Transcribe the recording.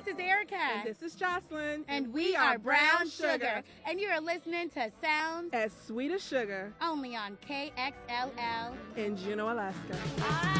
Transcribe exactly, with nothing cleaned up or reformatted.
This is Erica. And this is Jocelyn. And we, we are Brown Sugar. Sugar. And you are listening to Sounds as Sweet as Sugar. Only on K X L L in Juneau, Alaska.